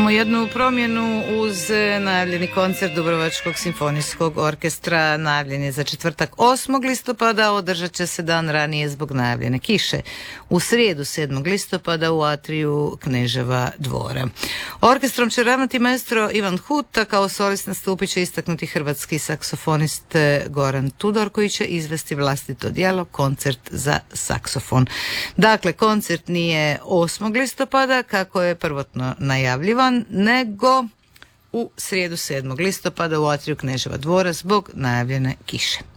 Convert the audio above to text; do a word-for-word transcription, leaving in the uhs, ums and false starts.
Imamo jednu promjenu uz najavljeni koncert Dubrovačkog simfonijskog orkestra. Najavljen je za četvrtak osmog listopada, održat će se dan ranije zbog najavljene kiše. U srijedu sedmog listopada u atriju Kneževa dvora. Orkestrom će ravnati maestro Ivan Huta, kao solist nastupit će istaknuti hrvatski saksofonist Goran Tudor, koji će izvesti vlastito djelo Koncert za saksofon. Dakle, koncert nije osmog listopada kako je prvotno najavljivan, nego u srijedu sedmog listopada u atriju Kneževa dvora zbog najavljene kiše.